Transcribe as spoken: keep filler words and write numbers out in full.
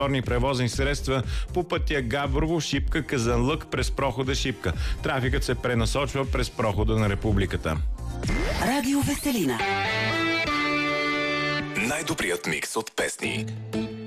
моторни превозни средства по пътя Габрово, Шипка, Казанлък през прохода Шипка. Трафикът се пренасочва през прохода на Републиката. Радио Веселина. Най-добрият микс от песни.